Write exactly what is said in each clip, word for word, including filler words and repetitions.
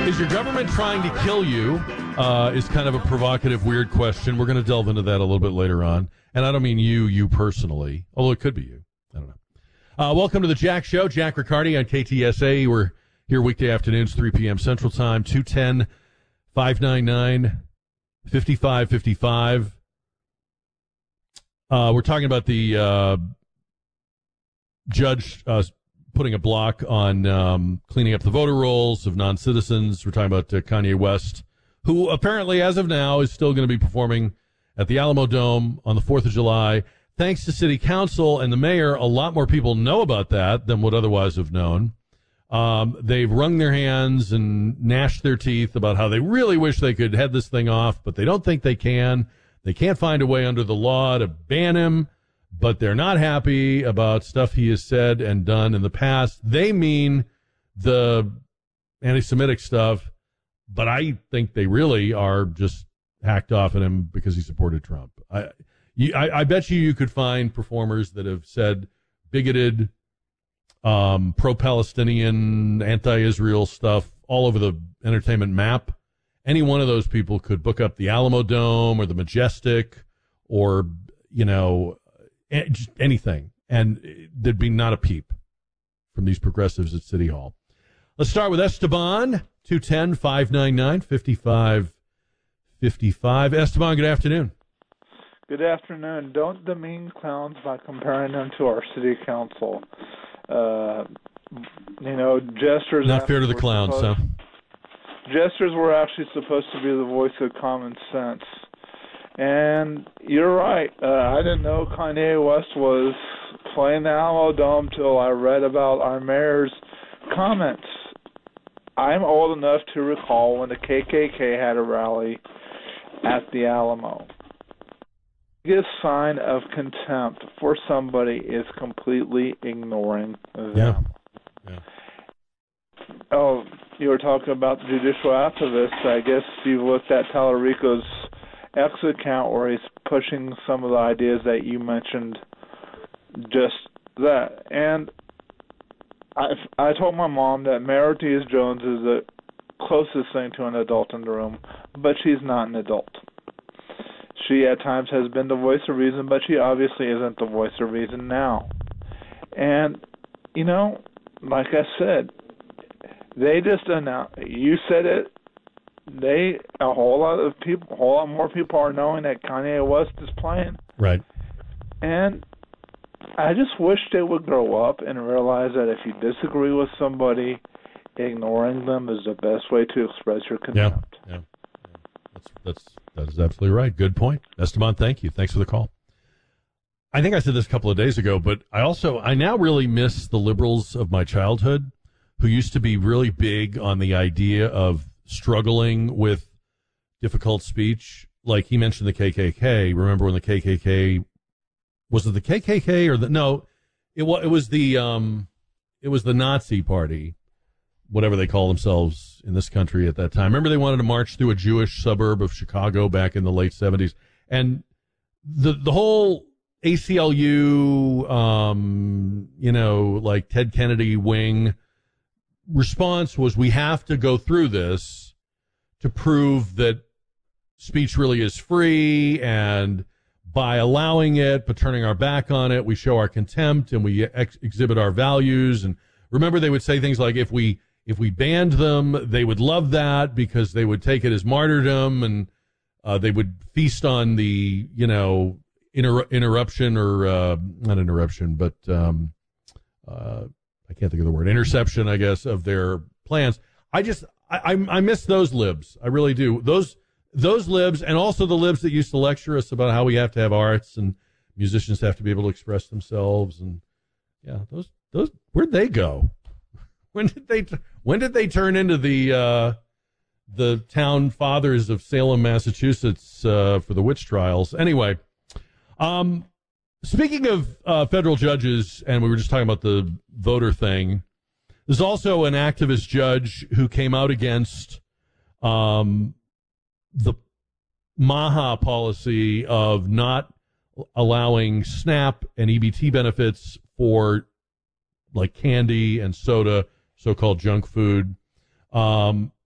Is your government trying to kill you? Uh, is kind of a provocative, weird question. We're going to delve into that a little bit later on. And I don't mean you, you personally, although it could be you. I don't know. Uh, welcome to the Jack Show. Jack Riccardi on K T S A. We're here weekday afternoons, three p.m. Central Time, two one zero, five nine nine, five five five five. Uh, we're talking about the uh, judge uh, putting a block on um, cleaning up the voter rolls of non-citizens. We're talking about uh, Kanye West, who apparently, as of now, is still going to be performing at the Alamo Dome on the fourth of July. Thanks to City Council and the mayor, a lot more people know about that than would otherwise have known. Um, they've wrung their hands and gnashed their teeth about how they really wish they could head this thing off, but they don't think they can. They can't find a way under the law to ban him, but they're not happy about stuff he has said and done in the past. They mean the anti-Semitic stuff, but I think they really are just hacked off at him because he supported Trump. I, you, I, I bet you you could find performers that have said bigoted, um, pro-Palestinian, anti-Israel stuff all over the entertainment map. Any one of those people could book up the Alamo Dome or the Majestic or, you know, anything, and there'd be not a peep from these progressives at City Hall. Let's start with Esteban, two one zero, five nine nine, five five five five. Esteban, good afternoon. Good afternoon. Don't demean clowns by comparing them to our city council. Uh, you know, jesters... Not fair to the clowns, supposed, huh? Jesters were actually supposed to be the voice of common sense. And you're right. Uh, I didn't know Kanye West was playing the Alamo Dome till I read about our mayor's comments. I'm old enough to recall when the K K K had a rally at the Alamo. The biggest sign of contempt for somebody is completely ignoring them. Yeah. Yeah. Oh, you were talking about the judicial activists. I guess you've looked at Tallarico's X account where he's pushing some of the ideas that you mentioned, just that. And I, I told my mom that Mayor Ortiz Jones is the closest thing to an adult in the room, but she's not an adult. She at times has been the voice of reason, but she obviously isn't the voice of reason now. And, you know, like I said, they just announced, you said it, They a whole lot of people, a whole lot more people are knowing that Kanye West is playing. Right. And I just wish they would grow up and realize that if you disagree with somebody, ignoring them is the best way to express your contempt. Yeah, yeah. yeah. That's that's that is absolutely right. Good point, Esteban. Thank you. Thanks for the call. I think I said this a couple of days ago, but I also I now really miss the liberals of my childhood, who used to be really big on the idea of struggling with difficult speech. Like he mentioned the K K K. Remember when the K K K, was it the K K K or the, no, it was, it was the, um, it was the Nazi party, whatever they call themselves in this country at that time. Remember they wanted to march through a Jewish suburb of Chicago back in the late seventies. And the, the whole A C L U, um, you know, like Ted Kennedy wing response was, we have to go through this to prove that speech really is free, and by allowing it but turning our back on it, we show our contempt and we ex- exhibit our values. And remember, they would say things like, if we if we banned them, they would love that because they would take it as martyrdom, and uh, they would feast on the, you know, inter- interruption or uh, not interruption, but um, uh, I can't think of the word, interception, I guess, of their plans. I just, I, I, I miss those libs. I really do. Those, those libs, and also the libs that used to lecture us about how we have to have arts and musicians have to be able to express themselves. And yeah, those, those, where'd they go? When did they, when did they turn into the, uh, the town fathers of Salem, Massachusetts, uh, for the witch trials? Anyway, um, speaking of uh, federal judges, and we were just talking about the voter thing, there's also an activist judge who came out against um, the MAHA policy of not allowing SNAP and E B T benefits for like candy and soda, so-called junk food. Um,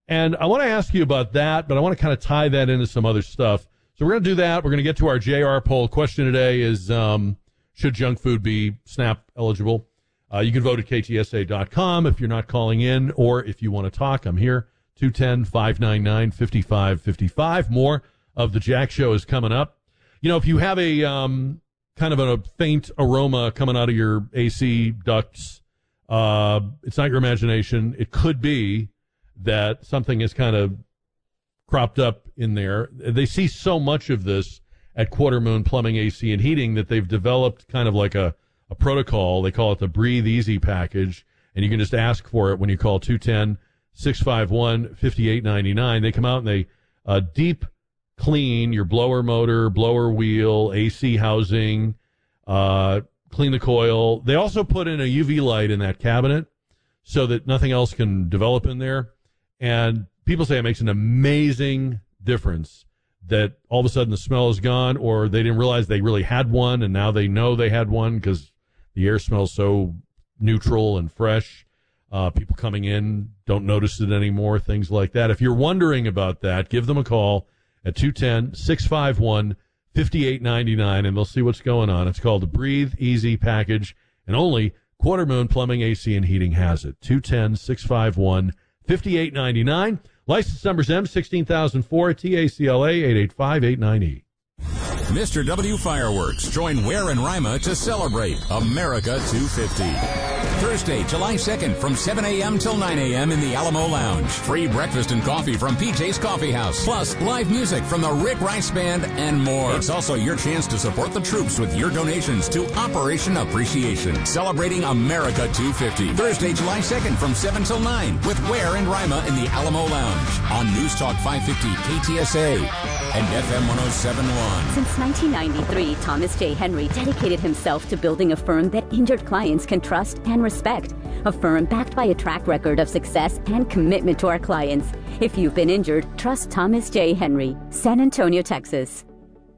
And I want to ask you about that, but I want to kind of tie that into some other stuff. So we're going to do that. We're going to get to our J R poll. Question today is, um, should junk food be SNAP eligible? Uh, you can vote at K T S A dot com if you're not calling in, or if you want to talk, I'm here, two one zero, five nine nine, five five five five. More of the Jack Show is coming up. You know, if you have a um, kind of a faint aroma coming out of your A C ducts, uh, it's not your imagination. It could be that something is kind of cropped up in there. They see so much of this at Quarter Moon Plumbing, A C, and Heating that they've developed kind of like a, a protocol. They call it the Breathe Easy package, and you can just ask for it when you call two one zero, six five one, five eight nine nine. They come out and they uh, deep clean your blower motor, blower wheel, A C housing, uh, clean the coil. They also put in a U V light in that cabinet so that nothing else can develop in there. And people say it makes an amazing difference that all of a sudden the smell is gone, or they didn't realize they really had one, and now they know they had one because the air smells so neutral and fresh. Uh, people coming in don't notice it anymore, things like that. If you're wondering about that, give them a call at two one zero, six five one, five eight nine nine, and they'll see what's going on. It's called the Breathe Easy package, and only Quarter Moon Plumbing, A C, and Heating has it. two one zero, six five one, five eight nine nine. License number's M one six zero zero four, T A C L A eight eight five eight nine E. Mister W Fireworks. Join Ware and Rima to celebrate America two fifty. Thursday, July second from seven a.m. till nine a.m. in the Alamo Lounge. Free breakfast and coffee from P J's Coffee House. Plus, live music from the Rick Rice Band and more. It's also your chance to support the troops with your donations to Operation Appreciation. Celebrating America two fifty. Thursday, July second from seven till nine with Ware and Rima in the Alamo Lounge. On News Talk five fifty K T S A and F M one oh seven point one. Since nineteen ninety-three, Thomas J. Henry dedicated himself to building a firm that injured clients can trust and respect. A firm backed by a track record of success and commitment to our clients. If you've been injured, trust Thomas J. Henry, San Antonio, Texas.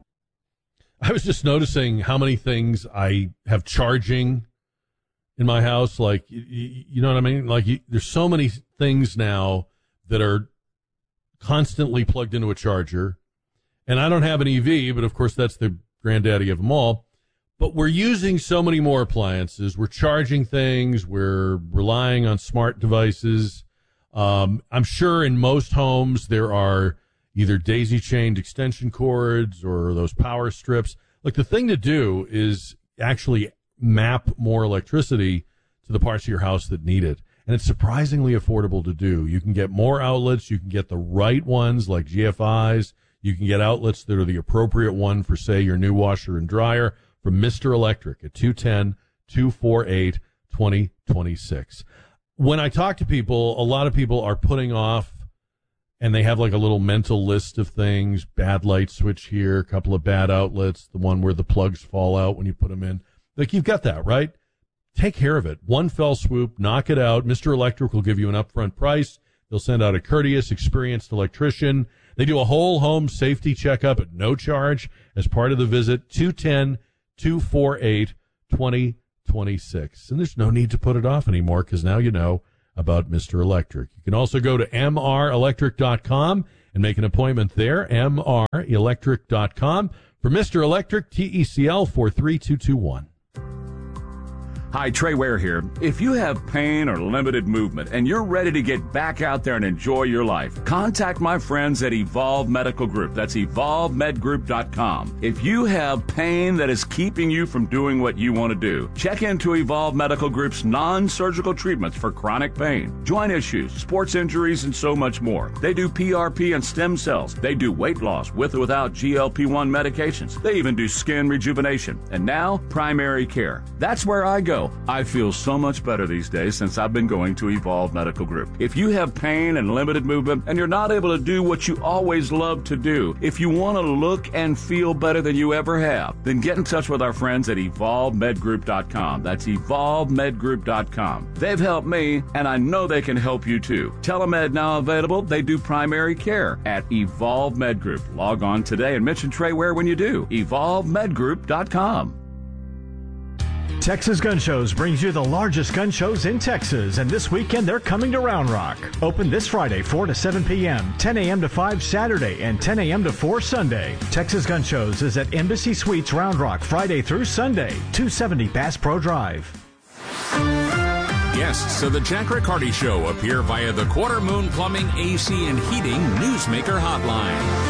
I was just noticing how many things I have charging in my house. Like, you, you know what I mean? Like, you, there's so many things now that are constantly plugged into a charger. And I don't have an E V, but of course that's the granddaddy of them all. But we're using so many more appliances. We're charging things. We're relying on smart devices. Um, I'm sure in most homes there are either daisy-chained extension cords or those power strips. Like, the thing to do is actually map more electricity to the parts of your house that need it. And it's surprisingly affordable to do. You can get more outlets. You can get the right ones like G F Is. You can get outlets that are the appropriate one for, say, your new washer and dryer from Mister Electric at two one zero, two four eight, two zero two six. When I talk to people, a lot of people are putting off, and they have like a little mental list of things. Bad light switch here, a couple of bad outlets, the one where the plugs fall out when you put them in. Like, you've got that, right? Take care of it. One fell swoop, knock it out. Mister Electric will give you an upfront price. They'll send out a courteous, experienced electrician. They do a whole home safety checkup at no charge as part of the visit. two one zero, two four eight, two zero two six. And there's no need to put it off anymore because now you know about Mister Electric. You can also go to M R electric dot com and make an appointment there, M R electric dot com. For Mister Electric, T E C L four three two two one. Hi, Trey Ware here. If you have pain or limited movement and you're ready to get back out there and enjoy your life, contact my friends at Evolve Medical Group. That's evolve med group dot com. If you have pain that is keeping you from doing what you want to do, check into Evolve Medical Group's non-surgical treatments for chronic pain, joint issues, sports injuries, and so much more. They do P R P and stem cells. They do weight loss with or without G L P one medications. They even do skin rejuvenation. And now, primary care. That's where I go. I feel so much better these days since I've been going to Evolve Medical Group. If you have pain and limited movement and you're not able to do what you always love to do, if you want to look and feel better than you ever have, then get in touch with our friends at evolve med group dot com. That's evolve med group dot com. They've helped me, and I know they can help you too. Telemed now available. They do primary care at Evolve Med Group. Log on today and mention Trey Ware when you do. evolve med group dot com. Texas Gun Shows brings you the largest gun shows in Texas, and this weekend they're coming to Round Rock. Open this Friday, four to seven p.m., ten a.m. to five Saturday, and ten a.m. to four Sunday. Texas Gun Shows is at Embassy Suites Round Rock Friday through Sunday, two seventy Bass Pro Drive. Guests of the Jack Riccardi Show appear via the Quarter Moon Plumbing, A C, and Heating Newsmaker Hotline.